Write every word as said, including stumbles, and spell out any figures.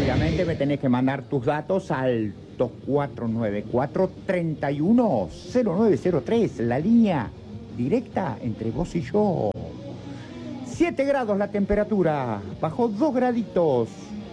Obviamente me tenés que mandar tus datos al dos cuatro nueve cuatro, tres uno cero nueve cero tres, la línea directa entre vos y yo. siete grados la temperatura, bajó dos graditos.